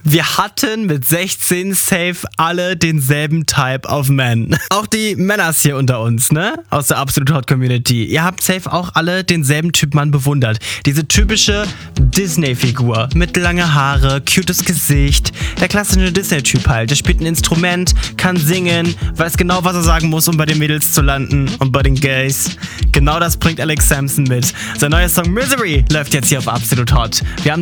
Wir hatten mit 16 safe alle denselben Type of Men. Auch die Männers hier unter uns, ne? Aus der Absolute Hot Community. Ihr habt safe auch alle denselben Typ Mann bewundert. Diese typische Disney-Figur mit lange Haare, cutes Gesicht. Der klassische Disney-Typ halt. Der spielt ein Instrument, kann singen, weiß genau, was er sagen muss, um bei den Mädels zu landen und bei den Gays. Genau das bringt Alex Sampson mit. Sein neuer Song Misery läuft jetzt hier auf Absolute Hot. Wir haben